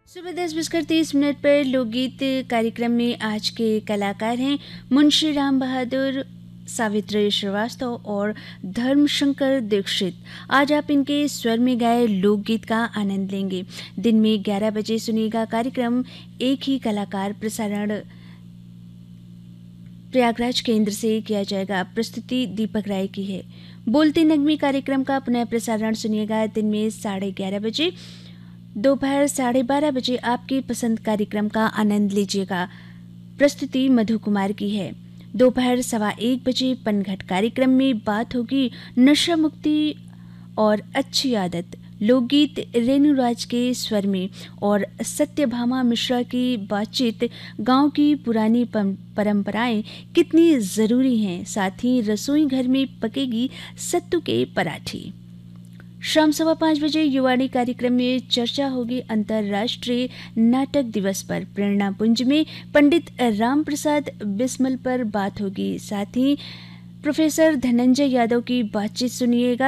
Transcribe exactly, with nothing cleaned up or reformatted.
सुबह दस बजकर तीस मिनट पर लोकगीत कार्यक्रम में आज के कलाकार हैं मुंशी राम बहादुर, सावित्री श्रीवास्तव और धर्मशंकर दीक्षित। आज आप इनके स्वर में गाए लोकगीत का आनंद लेंगे। दिन में ग्यारह बजे सुनिएगा कार्यक्रम एक ही कलाकार प्रसारण प्रयागराज केंद्र से किया जाएगा। प्रस्तुति दीपक राय की है। बोलती नगमी कार्यक्रम का पुनः प्रसारण सुनिएगा दिन में साढ़े ग्यारह बजे। दोपहर साढ़े बारह बजे आपकी पसंद कार्यक्रम का आनंद लीजिएगा। प्रस्तुति मधु कुमार की है। दोपहर सवा एक बजे पनघट कार्यक्रम में बात होगी नशा मुक्ति और अच्छी आदत। लोकगीत रेणुराज के स्वर में और सत्यभामा मिश्रा की बातचीत गांव की पुरानी परंपराएं कितनी ज़रूरी हैं। साथ ही रसोई घर में पकेगी सत्तू के पराठे। शाम सवा पाँच बजे युवाणी कार्यक्रम में चर्चा होगी अंतर्राष्ट्रीय नाटक दिवस पर। प्रेरणा पुंज में पंडित राम प्रसाद बिस्मल पर बात होगी। साथ ही प्रोफेसर धनंजय यादव की बातचीत सुनिएगा।